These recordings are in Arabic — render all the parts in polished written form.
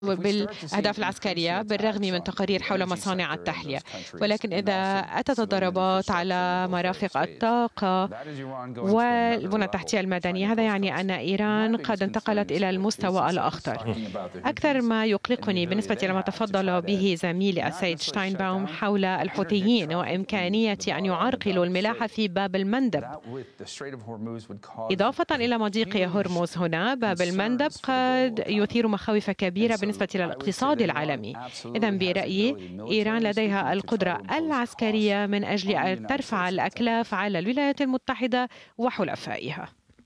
بالأهداف العسكرية بالرغم من تقارير حول مصانع التحلية. ولكن إذا أتت الضربات على مرافق الطاقة والبنى التحتية المدنية، هذا يعني أن إيران قد انتقلت إلى المستوى الأخطر. أكثر ما يقلقني بالنسبة إلى ما تفضل به زميلي السيد شتاينباوم حول الحوثيين وإمكانية أن يعرقلوا الملاحة في باب المندب، إضافة إلى مضيق هرمز. هنا باب المندب قد يثير مخاوف كبيرة بالنسبة إلى الاقتصاد العالمي. إذن برأيي إيران لديها القدرة العسكرية من أجل أن ترفع الأكلاف على الولايات المتحدة وحلفائها.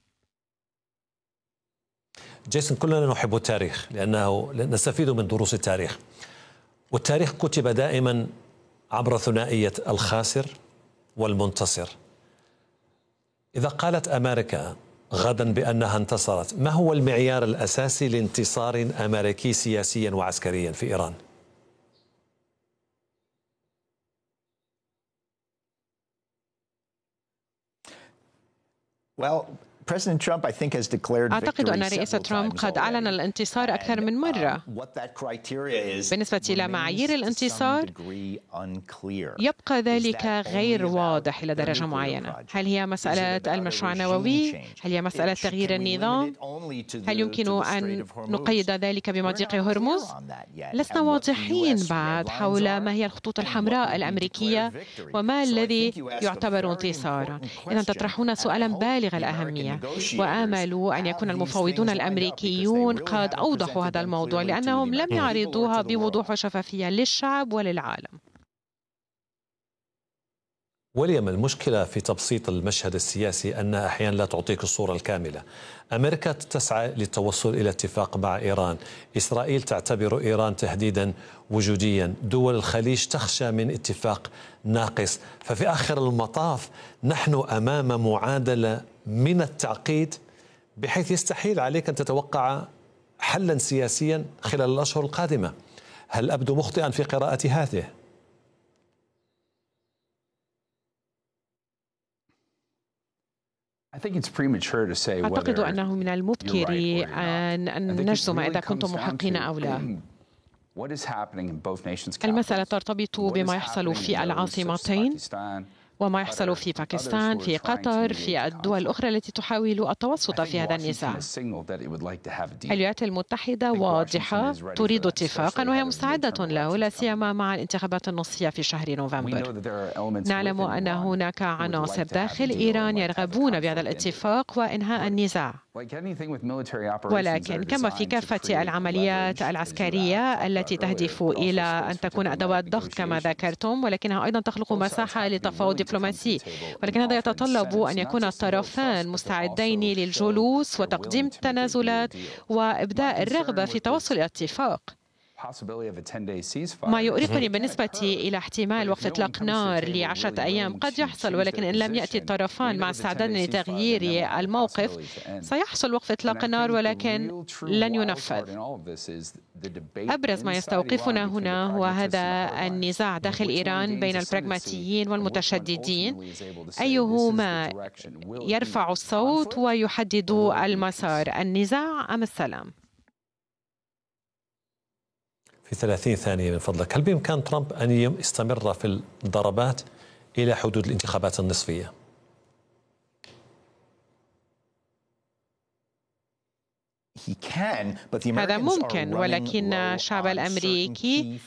جيسون، كلنا نحب التاريخ لأنه نستفيد من دروس التاريخ، والتاريخ كتب دائما عبر ثنائية الخاسر والمنتصر. إذا قالت أمريكا غدا بأنها انتصرت، ما هو المعيار الأساسي لانتصار أمريكي سياسيا وعسكريا في إيران؟ أعتقد أن رئيس ترامب قد أعلن الانتصار أكثر من مرة. بالنسبة إلى معايير الانتصار يبقى ذلك غير واضح إلى درجة معينة. هل هي مسألة المشروع النووي؟ هل هي مسألة تغيير النظام؟ هل يمكن أن نقيد ذلك بمضيق هرمز؟ لسنا واضحين بعد حول ما هي الخطوط الحمراء الأمريكية وما الذي يعتبر انتصارا. إذن تطرحون سؤالا بالغ الأهمية، وآمل أن يكون المفوضون الأمريكيون قد أوضحوا هذا الموضوع، لأنهم لم يعرضوها بوضوح وشفافية للشعب وللعالم. وليم، المشكلة في تبسيط المشهد السياسي أنها أحيانا لا تعطيك الصورة الكاملة. أمريكا تسعى للتوصل إلى اتفاق مع إيران، إسرائيل تعتبر إيران تهديدا وجوديا، دول الخليج تخشى من اتفاق ناقص. ففي آخر المطاف نحن أمام معادلة من التعقيد بحيث يستحيل عليك أن تتوقع حلا سياسيا خلال الأشهر القادمة. هل أبدو مخطئا في قراءة هذه؟ أعتقد أنه من المبكر أن نجزم إذا كنتم محقين أو لا. المسألة ترتبط بما يحصل في العاصمتين وما يحصل في باكستان، في قطر، في الدول الأخرى التي تحاول التوسط في هذا النزاع. الولايات المتحدة واضحة تريد اتفاقا وهي مستعدة له، لا سيما مع الانتخابات النصفية في شهر نوفمبر. نعلم أن هناك عناصر داخل إيران يرغبون بهذا الاتفاق وإنهاء النزاع، ولكن كما في كافة العمليات العسكرية التي تهدف إلى أن تكون أدوات ضغط كما ذكرتم، ولكنها أيضا تخلق مساحة لتفاوض دبلوماسي. ولكن هذا يتطلب أن يكون الطرفان مستعدين للجلوس وتقديم التنازلات وإبداء الرغبة في توصل إلى اتفاق. ما يؤرقني بالنسبة إلى احتمال وقف إطلاق نار ل10 أيام قد يحصل، ولكن إن لم يأتي الطرفان مع استعداد لتغيير الموقف سيحصل وقف إطلاق النار ولكن لن ينفذ. أبرز ما يستوقفنا هنا هو هذا النزاع داخل إيران بين البراغماتيين والمتشددين، أيهما يرفع الصوت ويحدد المسار، النزاع أم السلام؟ في 30 ثانية من فضلك، هل بإمكان ترامب أن يستمر في الضربات إلى حدود الانتخابات النصفية؟ هذا ممكن، ولكن الشعب الأمريكي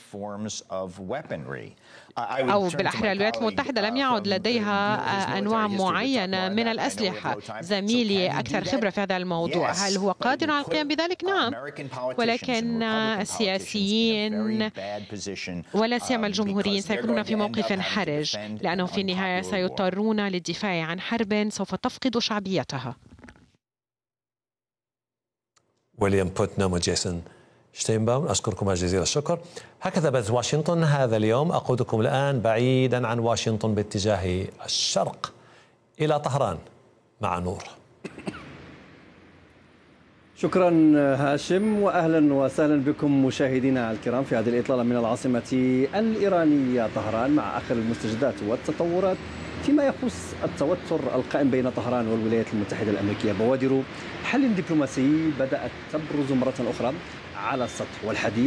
أو بالأحرى الولايات المتحدة لم يعد لديها أنواع معينة من الأسلحة. زميلي أكثر خبرة في هذا الموضوع، هل هو قادر على القيام بذلك؟ نعم، ولكن السياسيين ولا سيما الجمهوريين سيكونون في موقف حرج، لأنهم في النهاية سيضطرون للدفاع عن حرب سوف تفقد شعبيتها. ويليام بوتنام وجيسون شتاينباوم، أشكركم جزيل الشكر. هكذا بث واشنطن هذا اليوم. أقودكم الآن بعيدا عن واشنطن باتجاه الشرق إلى طهران مع نور. شكرا هاشم، وأهلا وسهلا بكم مشاهدينا الكرام في هذه الإطلالة من العاصمة الإيرانية طهران مع آخر المستجدات والتطورات فيما يخص التوتر القائم بين طهران والولايات المتحدة الأمريكية. بوادر حل دبلوماسي بدأت تبرز مرة أخرى على السطح، والحديث